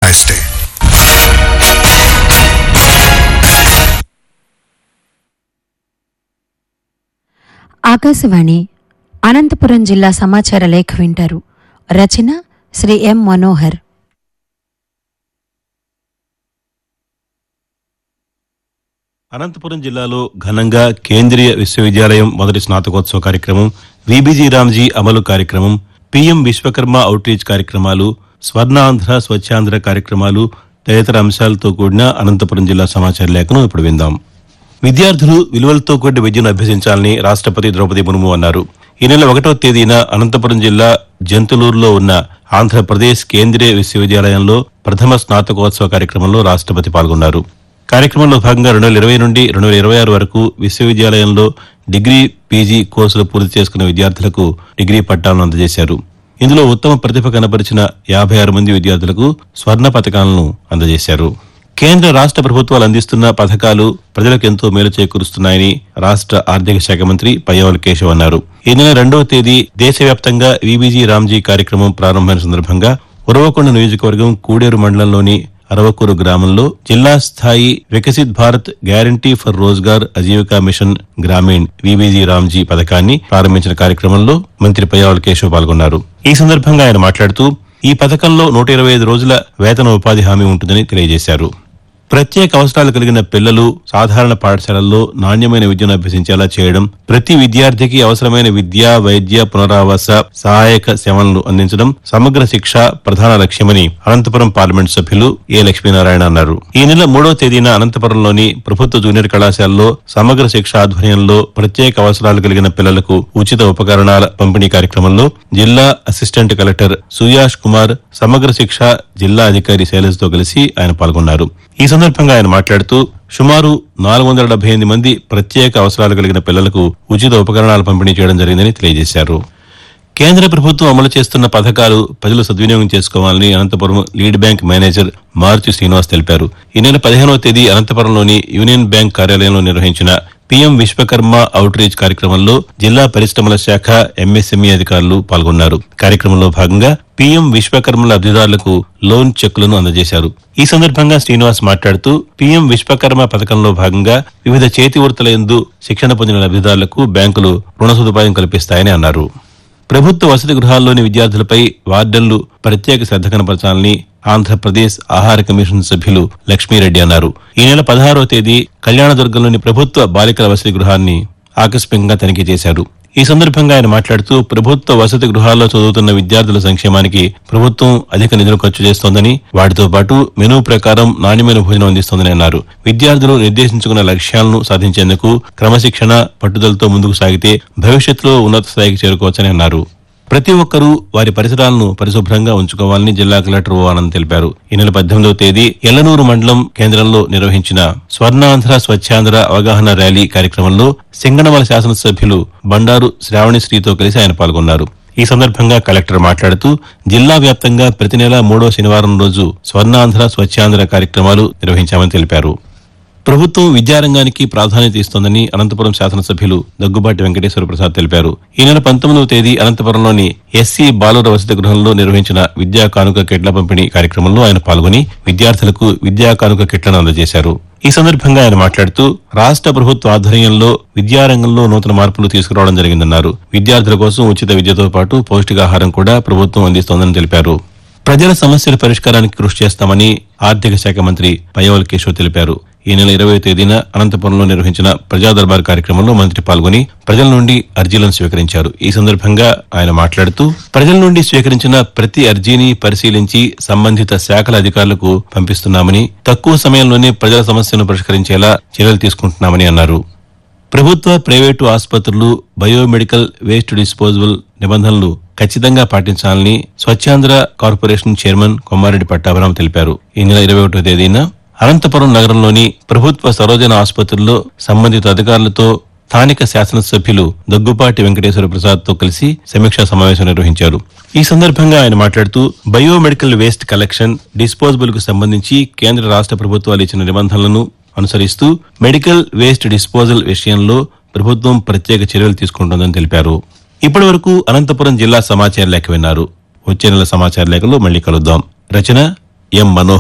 nice day. Akashvani Anantapuram జిల్లా సమాచార లేఖ వింటారు. రచన శ్రీ ఎం మనోహర్. అనంతపురం జిల్లాలో ఘనంగా కేంద్రీయ విశ్వవిద్యాలయం మొదటి స్నాతకోత్సవ కార్యక్రమం, వీబీజీ రామ్జీ అమలు కార్యక్రమం, పీఎం విశ్వకర్మ అవుట్రీచ్ కార్యక్రమాలు, స్వర్ణాంధ్ర స్వచ్ఛాంధ్ర కార్యక్రమాలు తదితర అంశాలతో కూడిన అనంతపురం జిల్లా సమాచార లేఖను ఇప్పుడు విందాం. విద్యార్థులు విలువలతో కూడిన విద్యను అభ్యసించాలని రాష్ట్రపతి ద్రౌపది ముర్ము అన్నారు. ఈ నెల 1వ తేదీన అనంతపురం జిల్లా జంతులూరులో ఉన్న ఆంధ్రప్రదేశ్ కేంద్రీయ విశ్వవిద్యాలయంలో ప్రథమ స్నాతకోత్సవ కార్యక్రమంలో రాష్ట్రపతి పాల్గొన్నారు. కార్యక్రమంలో భాగంగా 2020 నుండి 2026 వరకు విశ్వవిద్యాలయంలో డిగ్రీ, పీజీ కోర్సులు పూర్తి చేసుకున్న విద్యార్థులకు డిగ్రీ పట్టాలను అందజేశారు. ఇందులో ఉత్తమ ప్రతిభ కనబరిచిన 56 మంది విద్యార్థులకు స్వర్ణ పతకాలను అందజేశారు. కేంద్ర రాష్ట్ర ప్రభుత్వాలు అందిస్తున్న పథకాలు ప్రజలకు ఎంతో మేలు చేకూరుస్తున్నాయని రాష్ట్ర ఆర్థిక శాఖ మంత్రి పయ్యావుల కేశవ్ అన్నారు. ఈ నెల 2వ తేదీ దేశవ్యాప్తంగా వీబీజీ రామ్జీ కార్యక్రమం ప్రారంభమైన సందర్భంగా ఉరవకొండ నియోజకవర్గం కూడేరు మండలంలోని అరవకూరు గ్రామంలో జిల్లా స్థాయి Viksit Bharat guarantee for Rozgar Ajeevika machine Grameen VBG Ramji పథకాన్ని ప్రారంభించిన కార్యక్రమంలో మంత్రి పయ్యావుల కేశవ్ పాల్గొన్నారు. ఈ సందర్భంగా ఆయన మాట్లాడుతూ ఈ పథకంలో 125 రోజుల వేతన ఉపాధి హామీ ఉంటుందని తెలియజేశారు. ప్రత్యేక అవసరాలు కలిగిన పిల్లలు సాధారణ పాఠశాలల్లో నాణ్యమైన విద్యను అభ్యసించేలా చేయడం, ప్రతి విద్యార్థికి అవసరమైన విద్య, వైద్య, పునరావాస సహాయక సేవలను అందించడం సమగ్ర శిక్ష ప్రధాన లక్ష్యమని అనంతపురం పార్లమెంటు సభ్యులు ఏ లక్ష్మీనారాయణ అన్నారు. ఈ నెల 3వ తేదీన అనంతపురంలోని ప్రభుత్వ జూనియర్ కళాశాలలో సమగ్ర శిక్ష ఆధ్వర్యంలో ప్రత్యేక అవసరాలు కలిగిన పిల్లలకు ఉచిత ఉపకరణాల పంపిణీ కార్యక్రమంలో జిల్లా అసిస్టెంట్ కలెక్టర్ సుయాష్ కుమార్, సమగ్ర శిక్ష జిల్లా అధికారి శైలజ్తో కలిసి ఆయన పాల్గొన్నారు. ఈ సందర్భంగా ఆయన మాట్లాడుతూ సుమారు 478 మంది ప్రత్యేక అవసరాలు కలిగిన పిల్లలకు ఉచిత ఉపకరణాలు పంపిణీ చేయడం జరిగిందని తెలియజేశారు. కేంద్ర ప్రభుత్వం అమలు చేస్తున్న పథకాలు ప్రజలు సద్వినియోగం చేసుకోవాలని Anantapuram lead bank manager Maruti Srinivas తెలిపారు. ఈ నెల 15వ తేదీ అనంతపురంలోని యూనియన్ బ్యాంక్ కార్యాలయంలో నిర్వహించిన పీఎం విశ్వకర్మ అవుట్రీచ్ కార్యక్రమంలో జిల్లా పరిశ్రమల శాఖ ఎంఎస్ఎంఈ అధికారులు పాల్గొన్నారు. కార్యక్రమంలో భాగంగా పీఎం విశ్వకర్మ లబ్దిదారులకు లోన్ చెక్కులను అందజేశారు. ఈ సందర్భంగా శ్రీనివాస్ మాట్లాడుతూ పీఎం విశ్వకర్మ పథకంలో భాగంగా వివిధ చేతి వృత్తుల యందు శిక్షణ పొందిన లబ్దిదారులకు బ్యాంకులు రుణ సదుపాయం కల్పిస్తాయని అన్నారు. ప్రభుత్వ వసతి గృహాల్లోని విద్యార్థులపై వార్డన్లు ప్రత్యేక శ్రద్ధ కనపరచాలని ఆంధ్రప్రదేశ్ ఆహార కమిషన్ సభ్యులు లక్ష్మీరెడ్డి అన్నారు. ఈ నెల 16వ తేదీ కళ్యాణదుర్గంలోని ప్రభుత్వ బాలికల వసతి గృహాన్ని ఆకస్మికంగా తనిఖీ చేశారు. ఈ సందర్భంగా ఆయన మాట్లాడుతూ ప్రభుత్వ వసతి గృహాల్లో చదువుతున్న విద్యార్థుల సంక్షేమానికి ప్రభుత్వం అధిక నిధులు ఖర్చు చేస్తోందని, వాటితో పాటు మెనూ ప్రకారం నాణ్యమైన భోజనం అందిస్తోందని అన్నారు. విద్యార్థులు నిర్దేశించుకున్న లక్ష్యాలను సాధించేందుకు క్రమశిక్షణ, పట్టుదలతో ముందుకు సాగితే భవిష్యత్తులో ఉన్నత స్థాయికి చేరుకోవచ్చని అన్నారు. ప్రతి ఒక్కరూ వారి పరిసరాలను పరిశుభ్రంగా ఉంచుకోవాలని జిల్లా కలెక్టర్ ఓ ఆనంద్ తెలిపారు. ఈ నెల 18వ తేదీ ఎల్లనూరు మండలం కేంద్రంలో నిర్వహించిన స్వర్ణాంధ్ర స్వచ్ఛాంధ్ర అవగాహన ర్యాలీ కార్యక్రమంలో సింగనమల శాసనసభ్యులు బండారు శ్రావణిశ్రీతో కలిసి ఆయన పాల్గొన్నారు. ఈ సందర్భంగా కలెక్టర్ మాట్లాడుతూ జిల్లా వ్యాప్తంగా ప్రతి నెల 3వ శనివారం రోజు స్వర్ణాంధ్ర స్వచ్ఛాంధ్ర కార్యక్రమాలు నిర్వహించామని తెలిపారు. ప్రభుత్వం విద్యారంగానికి ప్రాధాన్యత ఇస్తోందని అనంతపురం శాసనసభ్యులు దగ్గుబాటి వెంకటేశ్వర ప్రసాద్ తెలిపారు. ఈ నెల 19వ తేదీ అనంతపురంలోని ఎస్సీ బాలుర వసతి గృహంలో నిర్వహించిన విద్యా కానుక కిట్ల పంపిణీ కార్యక్రమంలో ఆయన పాల్గొని విద్యార్థులకు విద్యా కానుక కిట్లను అందజేశారు. ఈ సందర్భంగా ఆయన మాట్లాడుతూ రాష్ట్ర ప్రభుత్వ ఆధ్వర్యంలో విద్యారంగంలో నూతన మార్పులు తీసుకురావడం జరిగిందన్నారు. విద్యార్థుల కోసం ఉచిత విద్యతో పాటు పౌష్టికాహారం కూడా ప్రభుత్వం అందిస్తోందని తెలిపారు. ప్రజల సమస్యల పరిష్కారానికి కృషి చేస్తామని ఆర్థిక శాఖ మంత్రి పయ్యావుల కేశవ్ తెలిపారు. ఈ నెల 20వ తేదీన అనంతపురంలో నిర్వహించిన ప్రజా దర్బార్ కార్యక్రమంలో మంత్రి పాల్గొని ప్రజల నుండి అర్జీలను స్వీకరించారు. ఈ సందర్భంగా ఆయన మాట్లాడుతూ ప్రజల నుండి స్వీకరించిన ప్రతి అర్జీని పరిశీలించి సంబంధిత శాఖల అధికారులకు పంపిస్తున్నామని, తక్కువ సమయంలోనే ప్రజల సమస్యలను పరిష్కరించేలా చర్యలు తీసుకుంటున్నామని అన్నారు. ప్రభుత్వ, ప్రైవేటు ఆసుపత్రులు బయోమెడికల్ వేస్ట్ డిస్పోజబుల్ నిబంధనలు ఖచ్చితంగా పాటించాలని స్వచ్ఛాంధ్ర కార్పొరేషన్ చైర్మన్ కొమ్మారెడ్డి పట్టాభిరామ్ తెలిపారు. ఈ నెల 21వ తేదీన అనంతపురం నగరంలోని ప్రభుత్వ సరోజన ఆసుపత్రిలో సంబంధిత అధికారులతో స్థానిక శాసనసభ్యులు దగ్గుపాటి వెంకటేశ్వర ప్రసాద్ తో కలిసి సమీక్షా సమావేశం నిర్వహించారు. ఈ సందర్భంగా ఆయన మాట్లాడుతూ బయోమెడికల్ వేస్ట్ కలెక్షన్, డిస్పోజబుల్ కు సంబంధించి కేంద్ర రాష్ట్ర ప్రభుత్వాలు ఇచ్చిన నిబంధనలను అనుసరిస్తూ మెడికల్ వేస్ట్ డిస్పోజల్ విషయంలో ప్రభుత్వం ప్రత్యేక చర్యలు తీసుకుంటోందని తెలిపారు. ఇప్పటి వరకు అనంతపురం జిల్లా సమాచార లేఖ విన్నారు. వచ్చే నెల సమాచార లేఖలో మళ్లీ కలుద్దాం. రచన ఎం మనోహర్.